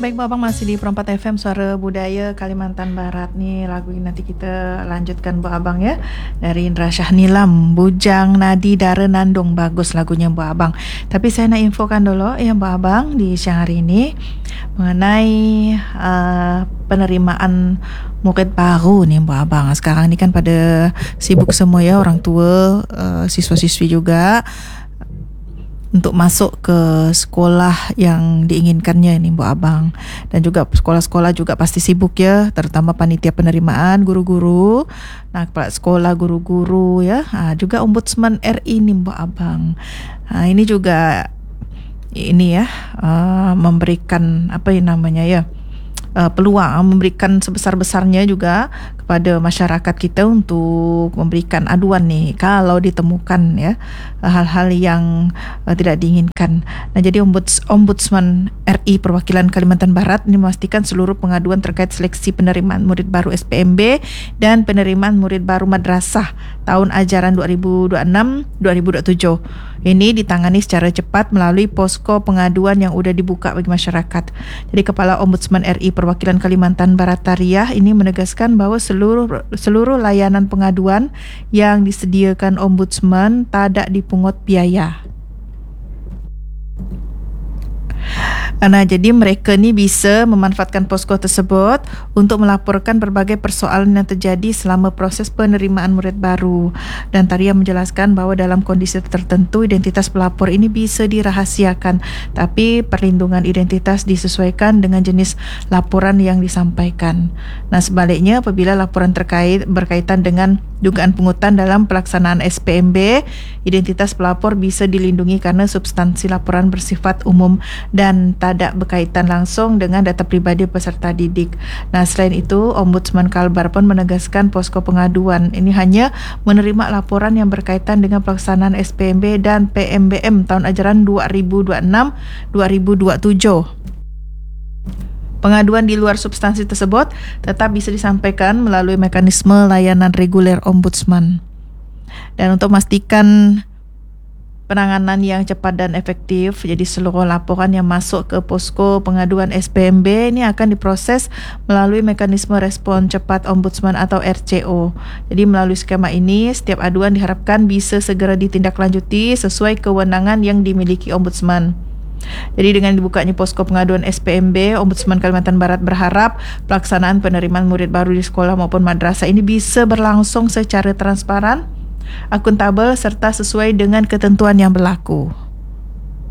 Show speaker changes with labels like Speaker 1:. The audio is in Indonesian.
Speaker 1: Baik Bu Abang, masih di Perempat FM Suara Budaya Kalimantan Barat nih. Lagu ini nanti kita lanjutkan Bu Abang ya. Dari Indra Syahnilam, Bujang Nadi Dara Nandung. Bagus lagunya Bu Abang. Tapi saya nak infokan dulu ya Bu Abang di siang hari ini mengenai penerimaan murid baru nih Bu Abang. Sekarang ini kan pada sibuk semua ya, orang tua, siswa-siswi juga untuk masuk ke sekolah yang diinginkannya ini Bu Abang. Dan juga sekolah-sekolah juga pasti sibuk ya, terutama panitia penerimaan, guru-guru, nah kepala sekolah, guru-guru ya, juga Ombudsman RI nih Bu Abang. Ini juga memberikan peluang, memberikan sebesar-besarnya juga kepada masyarakat kita untuk memberikan aduan nih kalau ditemukan ya hal-hal yang tidak diinginkan. Nah, jadi Ombudsman RI Perwakilan Kalimantan Barat ini memastikan seluruh pengaduan terkait seleksi penerimaan murid baru SPMB dan penerimaan murid baru madrasah tahun ajaran 2026-2027 ini ditangani secara cepat melalui posko pengaduan yang sudah dibuka bagi masyarakat. Jadi Kepala Ombudsman RI Perwakilan Kalimantan Barat Tariah ini menegaskan bahwa seluruh layanan pengaduan yang disediakan Ombudsman tidak dipungut biaya. Nah, jadi mereka ni bisa memanfaatkan posko tersebut untuk melaporkan berbagai persoalan yang terjadi selama proses penerimaan murid baru. Dan Tariah menjelaskan bahawa dalam kondisi tertentu identitas pelapor ini bisa dirahasiakan, tapi perlindungan identitas disesuaikan dengan jenis laporan yang disampaikan. Nah, sebaliknya apabila laporan berkaitan dengan dugaan pungutan dalam pelaksanaan SPMB, identitas pelapor bisa dilindungi karena substansi laporan bersifat umum dan tidak berkaitan langsung dengan data pribadi peserta didik. Nah, selain itu, Ombudsman Kalbar pun menegaskan posko pengaduan ini hanya menerima laporan yang berkaitan dengan pelaksanaan SPMB dan PMBM tahun ajaran 2026-2027. Pengaduan di luar substansi tersebut tetap bisa disampaikan melalui mekanisme layanan reguler Ombudsman. Dan untuk memastikan penanganan yang cepat dan efektif, jadi seluruh laporan yang masuk ke posko pengaduan SPMB ini akan diproses melalui mekanisme respon cepat Ombudsman atau RCO. Jadi melalui skema ini, setiap aduan diharapkan bisa segera ditindaklanjuti sesuai kewenangan yang dimiliki Ombudsman. Jadi dengan dibukanya posko pengaduan SPMB, Ombudsman Kalimantan Barat berharap pelaksanaan penerimaan murid baru di sekolah maupun madrasah ini bisa berlangsung secara transparan, akuntabel serta sesuai dengan ketentuan yang berlaku.